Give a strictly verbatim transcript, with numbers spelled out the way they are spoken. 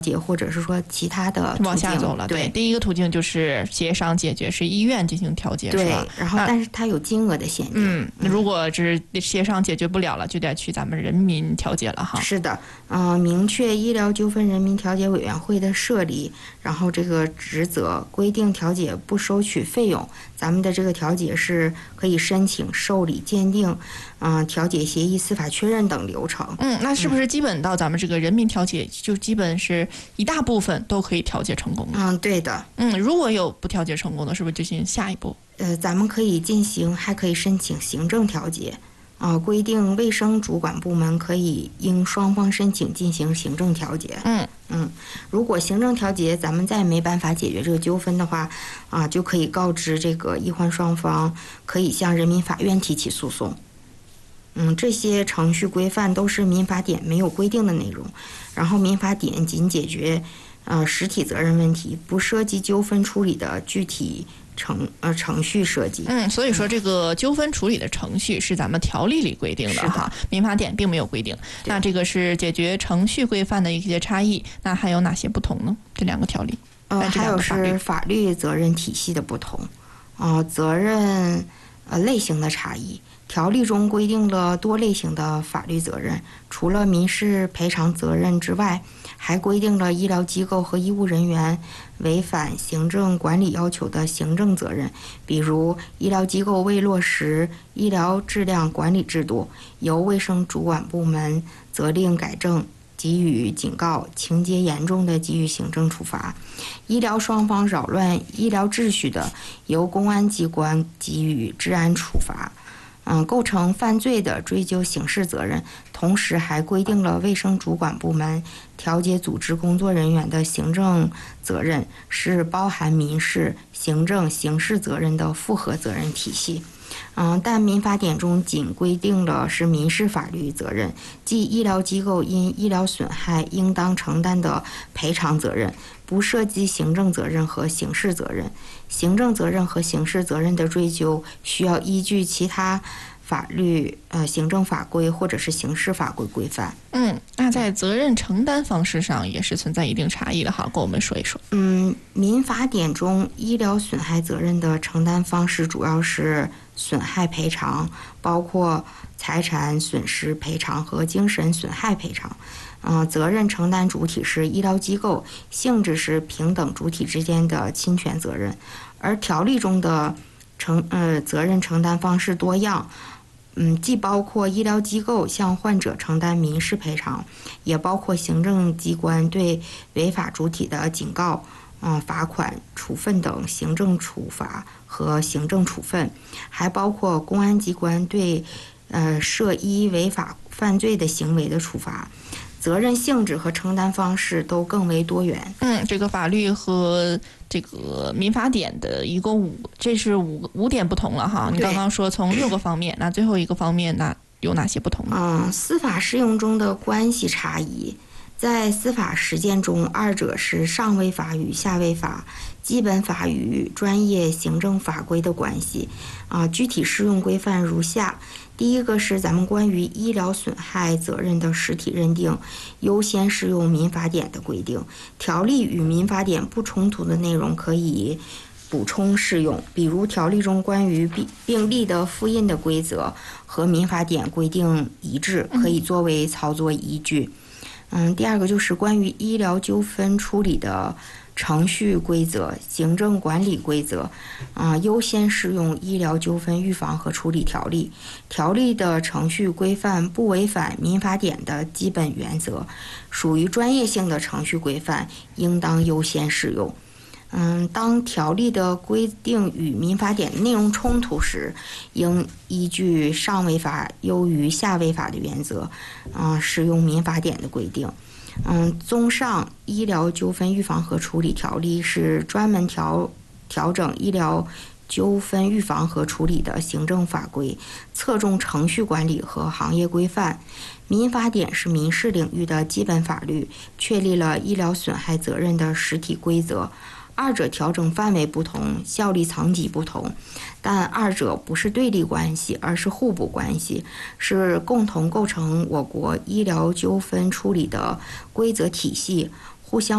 解，或者是说其他的往下走了。 对， 第一个途径就是协商解决，是医院进行调解， 对， 是吧？ 然后但是它有金额的限定。 嗯，如果是协商解决不了了，就得去咱们人民调解了哈。 是的，嗯、呃，明确医疗纠纷人民调解委员会的设立，然后这个职责，规定调解不收取费用。咱们的这个调解是可以申请、受理、鉴定，嗯、呃，调解协议、司法确认等流程。 嗯，那是不是基本到咱们这个人民调解，就基本是一大部分都可以调解成功的？ 嗯，对的。 嗯，如果有不调解成功的，是不是就进行下一步？ 呃，咱们可以进行，还可以申请行政调解。啊、呃，规定卫生主管部门可以应双方申请进行行政调解。 嗯嗯，如果行政调解咱们再没办法解决这个纠纷的话，啊、呃，就可以告知这个医患双方可以向人民法院提起诉讼。嗯，这些程序规范都是民法典没有规定的内容，然后民法典仅解决呃实体责任问题，不涉及纠纷处理的具体程呃程序设计。 嗯，所以说这个纠纷处理的程序是咱们条例里规定的哈，民法典并没有规定。那这个是解决程序规范的一些差异，那还有哪些不同呢？这两个条例？ 呃，还有是法律责任体系的不同，啊、呃，责任呃类型的差异。条例中规定了多类型的法律责任，除了民事赔偿责任之外，还规定了医疗机构和医务人员违反行政管理要求的行政责任，比如医疗机构未落实医疗质量管理制度，由卫生主管部门责令改正，给予警告，情节严重的给予行政处罚；医疗双方扰乱医疗秩序的，由公安机关给予治安处罚。嗯，构成犯罪的追究刑事责任，同时还规定了卫生主管部门调解组织工作人员的行政责任，是包含民事、行政、刑事责任的复合责任体系。嗯，但民法典中仅规定了是民事法律责任，即医疗机构因医疗损害应当承担的赔偿责任，不涉及行政责任和刑事责任。行政责任和刑事责任的追究需要依据其他法律、呃行政法规或者是刑事法规规范。 嗯，那在责任承担方式上也是存在一定差异的哈，跟我们说一说。 嗯，民法典中医疗损害责任的承担方式主要是损害赔偿，包括财产损失赔偿和精神损害赔偿。嗯、呃，责任承担主体是医疗机构，性质是平等主体之间的侵权责任。而条例中的承呃责任承担方式多样，嗯，既包括医疗机构向患者承担民事赔偿，也包括行政机关对违法主体的警告、嗯、呃、罚款、处分等行政处罚和行政处分，还包括公安机关对呃涉医违法犯罪的行为的处罚。责任性质和承担方式都更为多元。 嗯，这个法律和这个民法典的一共五，这是五五点不同了哈。你刚刚说从六个方面，那最后一个方面那有哪些不同呢？ 嗯，司法适用中的关系差异。在司法实践中，二者是上位法与下位法、基本法与专业行政法规的关系。啊，具体适用规范如下：第一个是咱们关于医疗损害责任的实体认定，优先适用民法典的规定。条例与民法典不冲突的内容可以补充适用，比如条例中关于病病历的复印的规则和民法典规定一致，可以作为操作依据。嗯，第二个就是关于医疗纠纷处理的程序规则、行政管理规则，啊、呃，优先适用医疗纠纷预防和处理条例。条例的程序规范不违反民法典的基本原则，属于专业性的程序规范，应当优先适用。嗯，当条例的规定与民法典内容冲突时，应依据上位法优于下位法的原则，嗯、呃，适用民法典的规定。嗯，综上，医疗纠纷预防和处理条例是专门调调整医疗纠纷预防和处理的行政法规，侧重程序管理和行业规范。民法典是民事领域的基本法律，确立了医疗损害责任的实体规则。二者调整范围不同，效力层级不同，但二者不是对立关系，而是互补关系，是共同构成我国医疗纠纷处理的规则体系，互相